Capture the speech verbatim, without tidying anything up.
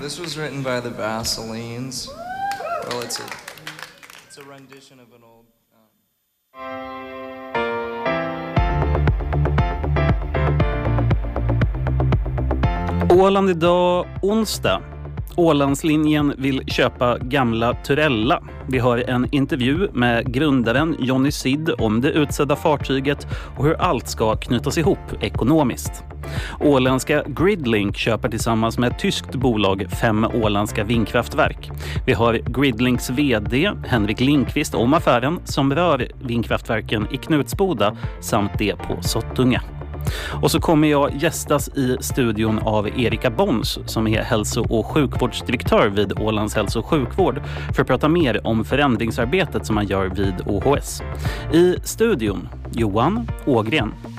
This was written by the Vaselines. Well, it's a, it's a rendition of an old... Um... Åland idag, onsdag. Ålandslinjen vill köpa gamla Turella. Vi har en intervju med grundaren Johnny Sid om det utsedda fartyget och hur allt ska knytas ihop ekonomiskt. Åländska Gridlink köper tillsammans med ett tyskt bolag fem åländska vindkraftverk. Vi har Gridlinks vd Henrik Lindqvist om affären som rör vindkraftverken i Knutsboda samt det på Sottunga. Och så kommer jag gästas i studion av Erika Bons som är hälso- och sjukvårdsdirektör vid Ålands hälso- och sjukvård för att prata mer om förändringsarbetet som man gör vid O H S. I studion Johan Ågren.